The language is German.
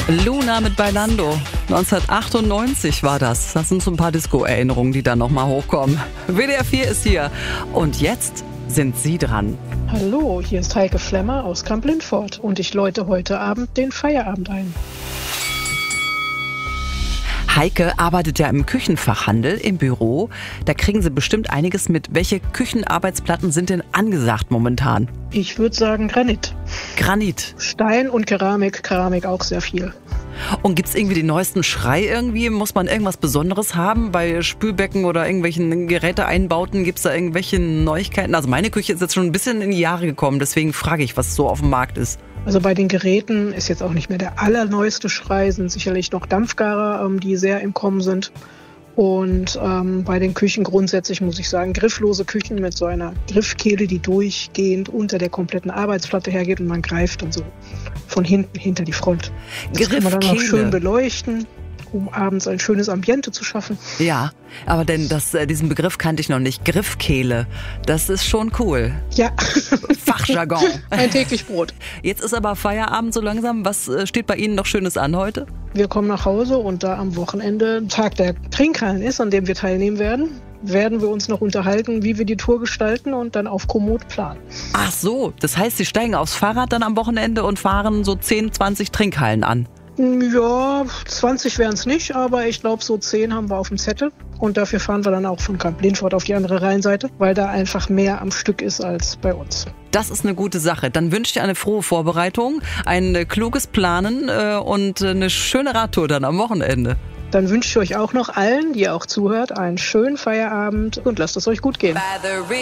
Luna mit Bailando. 1998 war das. Das sind so ein paar Disco-Erinnerungen, die dann nochmal hochkommen. WDR 4 ist hier. Und jetzt sind Sie dran. Hallo, hier ist Heike Flemmer aus Kamp-Lintfort und ich läute heute Abend den Feierabend ein. Heike arbeitet ja im Küchenfachhandel im Büro. Da kriegen Sie bestimmt einiges mit. Welche Küchenarbeitsplatten sind denn angesagt momentan? Ich würde sagen Granit. Granit. Stein und Keramik. Keramik auch sehr viel. Und gibt's irgendwie den neuesten Schrei irgendwie? Muss man irgendwas Besonderes haben? Bei Spülbecken oder irgendwelchen Geräteeinbauten gibt's da irgendwelche Neuigkeiten? Also meine Küche ist jetzt schon ein bisschen in die Jahre gekommen, deswegen frage ich, was so auf dem Markt ist. Also bei den Geräten ist jetzt auch nicht mehr der allerneueste Schrei, sind sicherlich noch Dampfgarer, die sehr im Kommen sind. Und bei den Küchen grundsätzlich muss ich sagen, grifflose Küchen mit so einer Griffkehle, die durchgehend unter der kompletten Arbeitsplatte hergeht und man greift und so von hinten hinter die Front. Das kann man dann auch schön beleuchten, um abends ein schönes Ambiente zu schaffen. Ja, aber diesen Begriff kannte ich noch nicht. Griffkehle, das ist schon cool. Ja. Fachjargon. Ein täglich Brot. Jetzt ist aber Feierabend so langsam. Was steht bei Ihnen noch Schönes an heute? Wir kommen nach Hause und da am Wochenende Tag der Trinkhallen ist, an dem wir teilnehmen werden wir uns noch unterhalten, wie wir die Tour gestalten und dann auf Komoot planen. Ach so, das heißt, Sie steigen aufs Fahrrad dann am Wochenende und fahren so 10, 20 Trinkhallen an? Ja, 20 wären es nicht, aber ich glaube, so 10 haben wir auf dem Zettel. Und dafür fahren wir dann auch von Kamp-Lintfort auf die andere Rheinseite, weil da einfach mehr am Stück ist als bei uns. Das ist eine gute Sache. Dann wünsche ich dir eine frohe Vorbereitung, ein kluges Planen und eine schöne Radtour dann am Wochenende. Dann wünsche ich euch auch noch allen, die auch zuhört, einen schönen Feierabend und lasst es euch gut gehen.